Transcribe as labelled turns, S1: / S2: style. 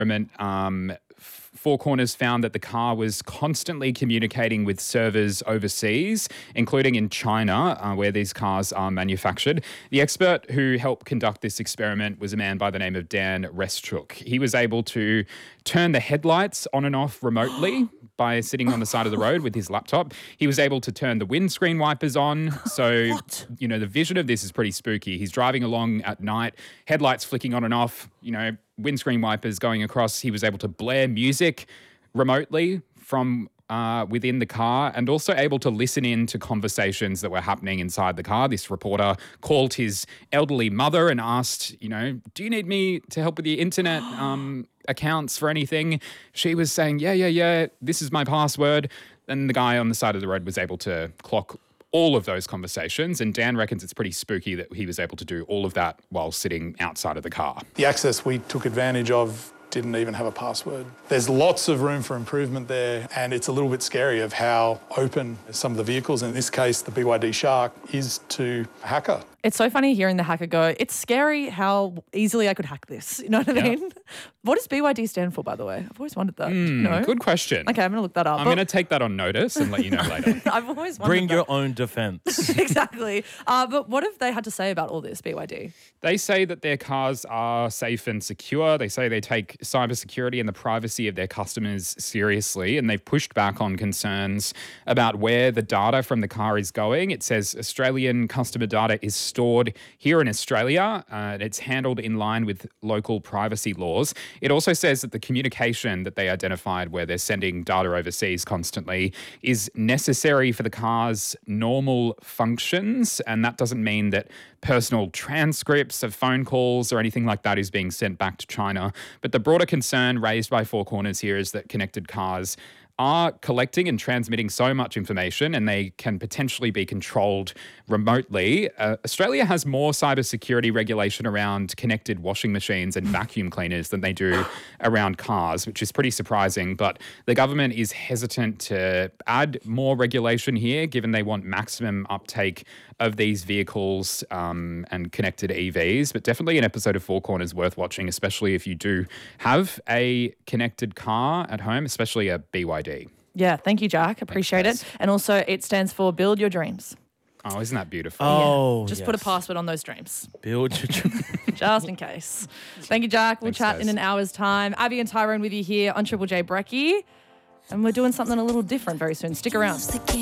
S1: Four Corners found that the car was constantly communicating with servers overseas, including in China, where these cars are manufactured. The expert who helped conduct this experiment was a man by the name of Dan Reschuk. He was able to turn the headlights on and off remotely by sitting on the side of the road with his laptop. He was able to turn the windscreen wipers on. So, the vision of this is pretty spooky. He's driving along at night, headlights flicking on and off, windscreen wipers going across. He was able to blare music remotely from within the car and also able to listen in to conversations that were happening inside the car. This reporter called his elderly mother and asked, do you need me to help with the internet accounts for anything? She was saying, yeah, this is my password. And the guy on the side of the road was able to clock all of those conversations, and Dan reckons it's pretty spooky that he was able to do all of that while sitting outside of the car.
S2: The access we took advantage of didn't even have a password. There's lots of room for improvement there, and it's a little bit scary of how open some of the vehicles, in this case the BYD Shark, is to a hacker.
S3: It's so funny hearing the hacker go, it's scary how easily I could hack this. You know what I mean? What does BYD stand for, by the way? I've always wondered that. No?
S1: Good question.
S3: Okay, I'm going to look that up.
S1: I'm going to take that on notice and let you know later.
S3: I've always wondered
S4: Bring your own defense.
S3: Exactly. But what have they had to say about all this, BYD?
S1: They say that their cars are safe and secure. They say they take cybersecurity and the privacy of their customers seriously, and they've pushed back on concerns about where the data from the car is going. It says Australian customer data is stored here in Australia. It's handled in line with local privacy laws. It also says that the communication that they identified where they're sending data overseas constantly is necessary for the car's normal functions, and that doesn't mean that personal transcripts of phone calls or anything like that is being sent back to China. But the broader concern raised by Four Corners here is that connected cars are collecting and transmitting so much information, and they can potentially be controlled remotely. Australia has more cybersecurity regulation around connected washing machines and vacuum cleaners than they do around cars, which is pretty surprising. But the government is hesitant to add more regulation here, given they want maximum uptake of these vehicles and connected EVs. But definitely an episode of Four Corners worth watching, especially if you do have a connected car at home, especially a BYD.
S3: Yeah, thank you, Jack. Appreciate it. And also it stands for Build Your Dreams.
S1: Oh, isn't that beautiful?
S4: Oh,
S3: Just put a password on those dreams.
S4: Build your dreams.
S3: Just in case. Thank you, Jack. We'll
S1: Thanks,
S3: chat
S1: guys.
S3: in an hour's time. Abby and Tyrone with you here on Triple J Brekkie. And we're doing something a little different very soon. Stick around.